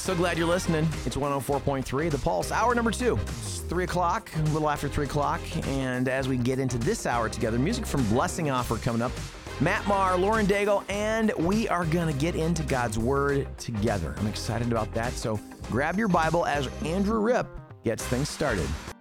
So glad you're listening. It's 104.3, The Pulse, hour number 2. It's 3 o'clock, a little after 3 o'clock. And as we get into this hour together, music from Blessing Offer coming up. Matt Maher, Lauren Daigle, and we are going to get into God's Word together. I'm excited about that. So grab your Bible as Andrew Ripp gets things started.